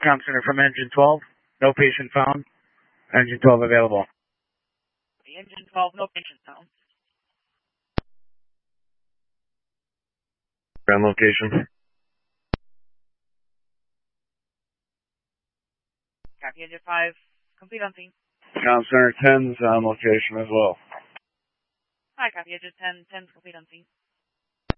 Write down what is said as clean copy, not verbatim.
Com Center from Engine 12. No patient found. Engine 12 available. Engine 12, no patient found. Ground location. Copy, Engine 5, complete on scene. Com Center 10's on location as well. Hi, copy, Engine 10, 10's complete on scene.